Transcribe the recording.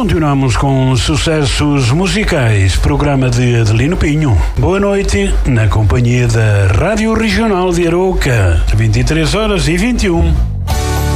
continuamos com sucessos musicais, programa de Adelino Pinho. Boa noite, na companhia da Rádio Regional de Arouca, 23h21.